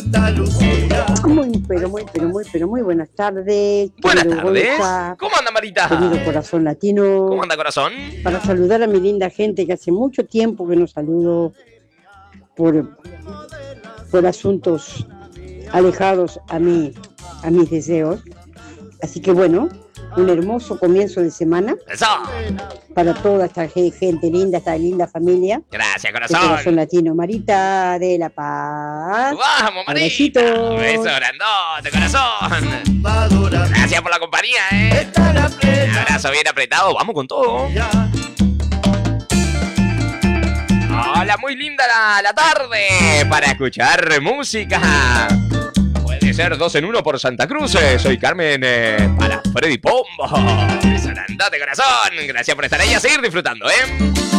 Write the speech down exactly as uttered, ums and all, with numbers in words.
Muy, pero muy, pero muy, pero muy buenas tardes. Buenas querido tardes. Gonza, ¿Cómo anda, Marita? querido corazón latino. ¿Cómo anda, corazón? Para saludar a mi linda gente que hace mucho tiempo que no saludo por, por asuntos alejados a mí, a mis deseos. Así que bueno, un hermoso comienzo de semana Eso. para toda esta ge- gente linda, esta linda familia Gracias, de corazón. Corazón Latino. Marita de la Paz. Vamos, Marita. Abracitos. Beso grandote, corazón. Gracias por la compañía, eh. Un abrazo bien apretado. Vamos con todo. Hola, muy linda la, la tarde para escuchar música. Puede ser dos en uno por Santa Cruz. Soy Carmen eh, para Freddy Pombo. Beso grandote, corazón. Gracias por estar ahí a seguir disfrutando, eh.